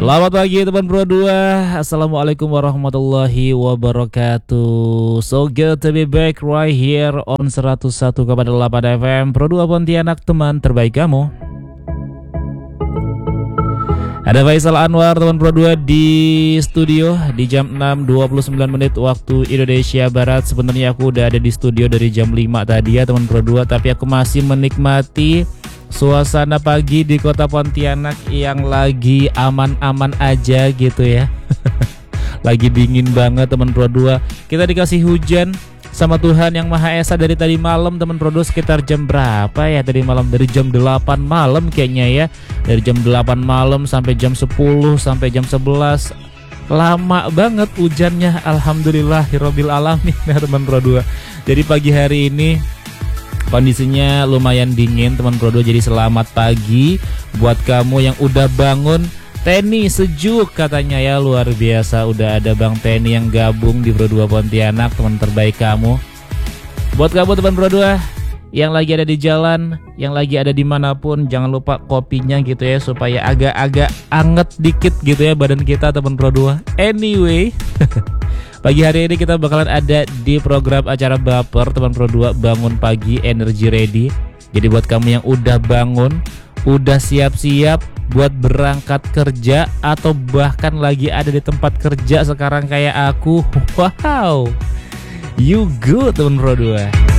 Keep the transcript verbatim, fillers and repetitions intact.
Selamat pagi teman Pro dua. Assalamualaikum warahmatullahi wabarakatuh. So good to be back right here on seratus satu koma delapan F M Pro dua Pontianak, teman terbaik kamu. Ada Faisal Anwar teman Pro dua di studio di jam enam dua puluh sembilan menit waktu Indonesia Barat. Sebenarnya aku udah ada di studio dari jam lima tadi ya teman Pro dua, tapi aku masih menikmati suasana pagi di kota Pontianak yang lagi aman-aman aja gitu ya. Lagi dingin banget teman Pro dua. Kita dikasih hujan sama Tuhan Yang Maha Esa dari tadi malam teman Pro dua, sekitar jam berapa ya tadi malam? Dari jam delapan malam kayaknya ya. Dari jam delapan malam sampai jam sepuluh sampai jam sebelas. Lama banget hujannya, alhamdulillahirabbil alamin ya teman Pro dua. Jadi pagi hari ini kondisinya lumayan dingin teman Pro dua, jadi selamat pagi buat kamu yang udah bangun. Teni sejuk katanya ya, luar biasa. Udah ada Bang Teni yang gabung di Pro dua Pontianak, teman terbaik kamu. Buat kamu teman Pro dua yang lagi ada di jalan, yang lagi ada dimanapun, jangan lupa kopinya gitu ya, supaya agak-agak anget dikit gitu ya badan kita teman Pro dua. Anyway, pagi hari ini kita bakalan ada di program acara Baper teman Pro dua, bangun pagi energy ready. Jadi buat kamu yang udah bangun, udah siap-siap buat berangkat kerja, atau bahkan lagi ada di tempat kerja sekarang kayak aku, wow, you good teman Pro dua.